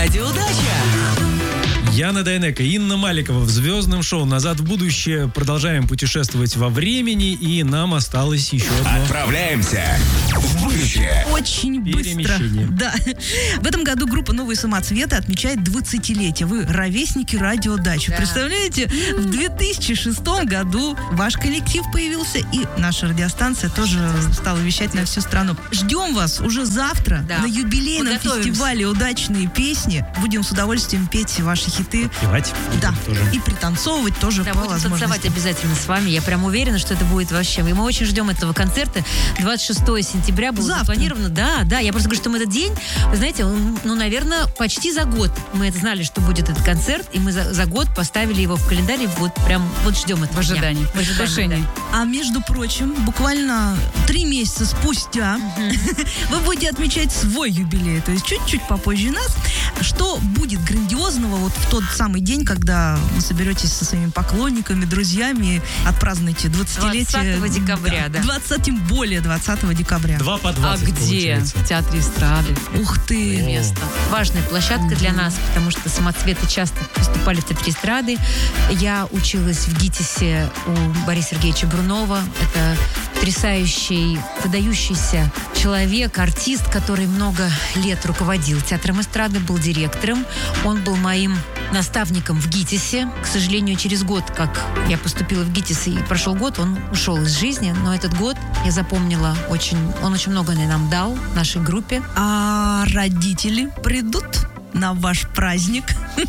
Яна Дайнеко, Инна Маликова в звездном шоу «Назад в будущее». Продолжаем путешествовать во времени, и нам осталось еще одно. Отправляемся в будущее. Очень быстро. Да. В этом году группа «Новые самоцветы» отмечает 20-летие. Вы ровесники радио «Дача». Да. Представляете, в 2006 году ваш коллектив появился, и наша радиостанция тоже стала вещать на всю страну. Ждем вас уже завтра на юбилейном фестивале «Удачные песни». Будем с удовольствием петь ваши хиты. Певать. Да. Тоже. И пританцовывать тоже по возможности. Будем танцевать обязательно с вами. Я прям уверена, что это будет вообще. И мы очень ждем этого концерта. 26 сентября было запланировано. Да. Я просто говорю, что мы этот день, вы знаете, наверное, почти за год. Мы это знали, что будет этот концерт, и мы за год поставили его в календарь. Вот прям ждем этого. В ожидании. Да. А между прочим, буквально 3 месяца спустя вы будете отмечать свой юбилей. То есть чуть-чуть попозже нас. Что будет грандиозного вот в тот самый день, когда вы соберетесь со своими поклонниками, друзьями, отпразднуете 20-летие. 20 декабря, да. 20, тем более 20 декабря. 2 по 20, А где? получается. В Театре эстрады. Ух ты! Место. Важная площадка для нас, потому что самоцветы часто выступали в Театре эстрады. Я училась в ГИТИСе у Бориса Сергеевича Брунова. Это потрясающий, выдающийся человек, артист, который много лет руководил Театром эстрады, был директором. Он был моим наставником в ГИТИСе. К сожалению, через год, как я поступила в ГИТИС и прошел год, он ушел из жизни. Но этот год я запомнила он очень много нам дал, нашей группе. А родители придут на ваш праздник?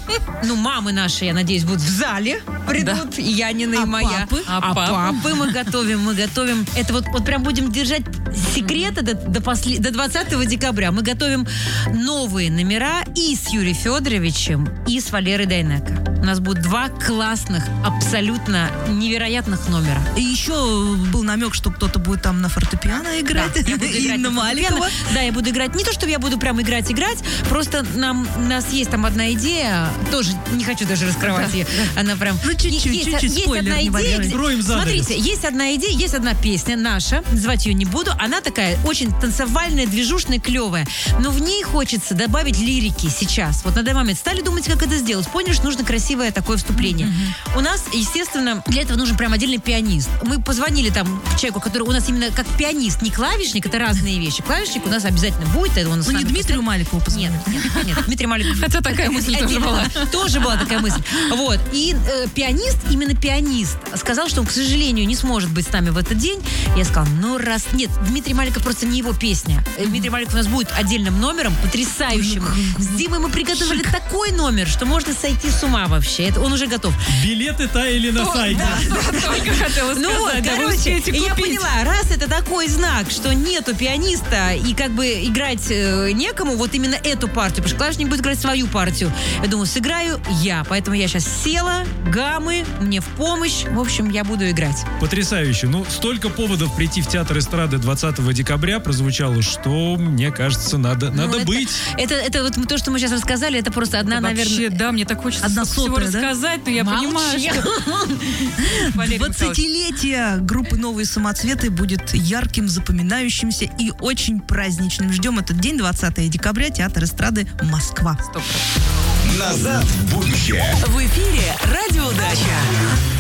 Мамы наши, я надеюсь, будут в зале. Придут, и Янина, и моя. Папы мы готовим. Это вот прям будем держать секреты до 20 декабря. Мы готовим новые номера и с Юрием Федоровичем, и с Валерой Дайнеко. У нас будет 2 классных, абсолютно невероятных номера. И еще был намек, что кто-то будет там на фортепиано играть. Да, я буду играть Инна Маликова. Да, я буду играть. Не то, чтобы я буду прям играть. Просто у нас есть там одна идея. Тоже не хочу даже раскрывать ее. Она прям... чуть-чуть спойлер небольшой. Смотрите, есть одна идея, есть одна песня наша. Называть ее не буду. Она такая очень танцевальная, движушная, клевая. Но в ней хочется добавить лирики сейчас. Вот на данный момент стали думать, как это сделать. Поняли, что нужно красивое такое вступление. У нас, естественно, для этого нужен прям отдельный пианист. Мы позвонили там человеку, который у нас именно как пианист, не клавишник, это разные вещи. Клавишник у нас обязательно будет. Это он не Дмитрию Маликову позвонили. Нет, Дмитрий Маликов. Хотя такая мысль тоже была. Тоже была такая мысль. Вот. И именно пианист, сказал, что он, к сожалению, не сможет быть с нами в этот день. Я сказала, нет, Дмитрий Маликов просто не его песня. Дмитрий Маликов у нас будет отдельным номером, потрясающим. С Димой мы приготовили такой номер, что можно сойти с ума вообще. Это он уже готов. Билеты таяли на сайте. Только хотела сказать. Короче, я поняла, раз это такой знак, что нету пианиста и как бы играть некому, вот именно эту партию, потому что клавишник будет играть свою партию. Я думаю, сыграю я. Поэтому я сейчас села, гаммы, мне в помощь. В общем, я буду играть. Потрясающе. Столько поводов прийти в Театр эстрады 20 декабря прозвучало, что, мне кажется, надо быть. Это вот то, что мы сейчас рассказали, это просто одна, наверное... Вообще, да, мне так хочется всего рассказать, но я понимаю, что... 20-летие группы «Новые самоцветы» будет ярким, запоминающимся и очень праздничным. Ждем этот день, 20 декабря, Театр эстрады, Москва. Назад в будущее. В эфире «Радио Дача».